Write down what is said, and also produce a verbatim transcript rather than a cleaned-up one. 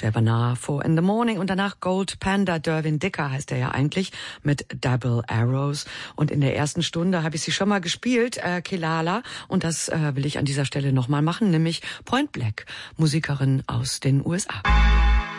Seven Hour Four in the Morning und danach Gold Panda, Derwin Dicker heißt er ja eigentlich, mit Double Arrows. Und in der ersten Stunde habe ich sie schon mal gespielt, äh, Kelala, und das äh, will ich an dieser Stelle nochmal machen, nämlich Point Black, Musikerin aus den U S A.